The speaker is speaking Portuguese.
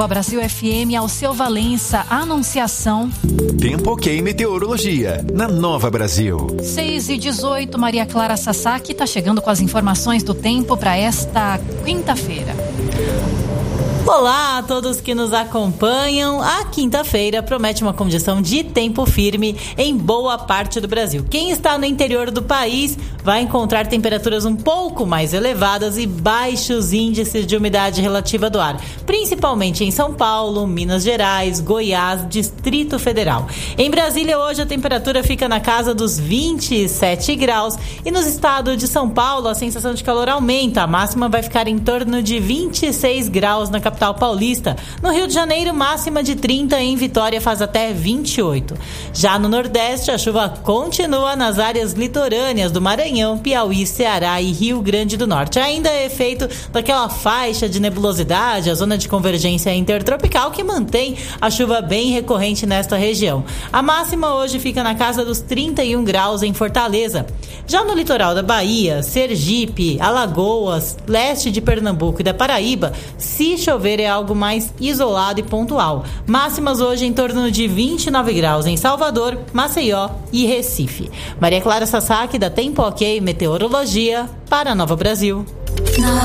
Brasil FM, ao seu Valença, Anunciação. Tempo ok meteorologia, na Nova Brasil. 6h18, Maria Clara Sasaki está chegando com as informações do tempo para esta quinta-feira. Olá a todos que nos acompanham. A quinta-feira promete uma condição de tempo firme em boa parte do Brasil. Quem está no interior do país vai encontrar temperaturas um pouco mais elevadas e baixos índices de umidade relativa do ar, principalmente em São Paulo, Minas Gerais, Goiás, Distrito Federal. Em Brasília, hoje a temperatura fica na casa dos 27 graus e nos estados de São Paulo a sensação de calor aumenta. A máxima vai ficar em torno de 26 graus na capital paulista. No Rio de Janeiro, máxima de 30, em Vitória faz até 28. Já no Nordeste, a chuva continua nas áreas litorâneas do Maranhão, Piauí, Ceará e Rio Grande do Norte. Ainda é efeito daquela faixa de nebulosidade, a zona de convergência intertropical, que mantém a chuva bem recorrente nesta região. A máxima hoje fica na casa dos 31 graus em Fortaleza. Já no litoral da Bahia, Sergipe, Alagoas, leste de Pernambuco e da Paraíba, se chover é algo mais isolado e pontual. Máximas hoje em torno de 29 graus em Salvador, Maceió e Recife. Maria Clara Sasaki, da Tempo Ok Meteorologia, para a Nova Brasil.